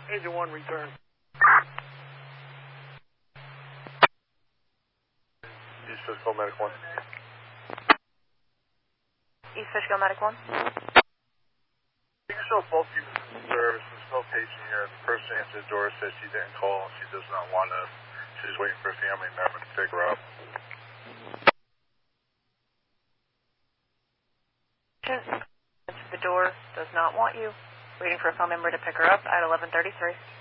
Agent 1, return. East Fishkill Medic 1. East Fishkill Medic 1. You can show both units in service. There's no patient here. The person answered the door says she didn't call. She does not want to. She's waiting for a family member to pick her up. The door does not want you. Waiting for a phone member to pick her up at 11:33.